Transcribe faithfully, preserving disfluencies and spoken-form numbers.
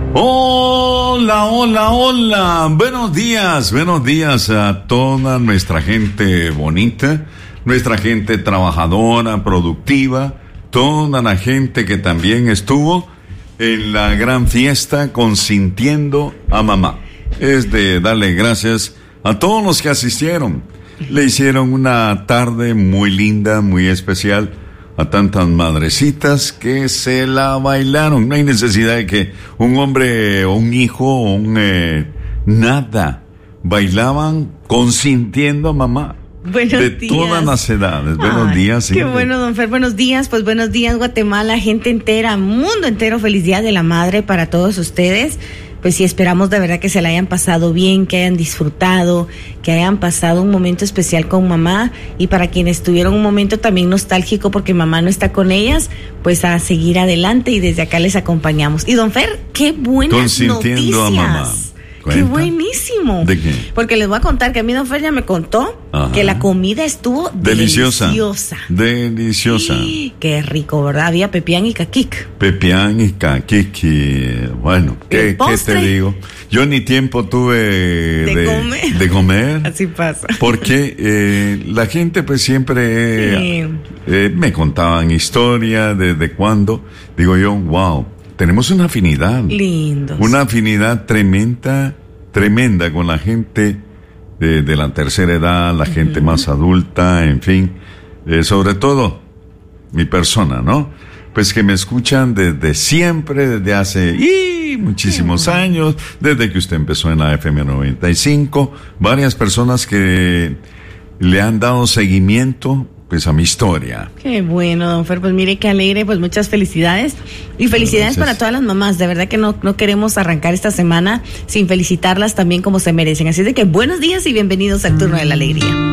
Hola, hola, hola. Buenos días, buenos días a toda nuestra gente bonita, nuestra gente trabajadora, productiva, toda la gente que también estuvo en la gran fiesta consintiendo a mamá. Es de darle gracias a todos los que asistieron. Le hicieron una tarde muy linda, muy especial a tantas madrecitas que se la bailaron. No hay necesidad de que un hombre o un hijo o un... Eh, nada. Bailaban consintiendo a mamá. Buenos de días. todas las edades. Buenos Ay, días. Qué sí. bueno, don Fer. Buenos días. Pues buenos días, Guatemala, gente entera, mundo entero. Feliz Día de la Madre para todos ustedes. Pues sí, esperamos de verdad que se la hayan pasado bien, que hayan disfrutado, que hayan pasado un momento especial con mamá. Y para quienes tuvieron un momento también nostálgico porque mamá no está con ellas, pues a seguir adelante y desde acá les acompañamos. Y don Fer, qué buenas Consintiendo noticias. a mamá. Qué buenísimo. ¿De qué? Porque les voy a contar que a mí don Fer ya me contó Ajá. que la comida estuvo Deliciosa. deliciosa. Deliciosa. Sí, qué rico, ¿verdad? Había pepián y caquic. Pepián y caquiqui. Bueno, ¿qué, ¿qué te digo? Yo ni tiempo tuve de, de, comer. de comer. Así pasa. Porque eh, la gente pues siempre Sí. eh, eh, me contaban historias desde cuándo. Digo yo, wow, tenemos una afinidad. Lindos. Una afinidad tremenda, tremenda con la gente de, de la tercera edad, la uh-huh. gente más adulta, en fin. Eh, sobre todo, mi persona, ¿no? Pues que me escuchan desde siempre, desde hace ¡y! muchísimos uh-huh. años, desde que usted empezó en la F M noventa y cinco. Varias personas que le han dado seguimiento pues a mi historia. Qué bueno, don Fer, pues mire qué alegre, pues muchas felicidades y felicidades Gracias. Para todas las mamás, de verdad que no, no queremos arrancar esta semana sin felicitarlas también como se merecen, así de que buenos días y bienvenidos al Turno de la Alegría.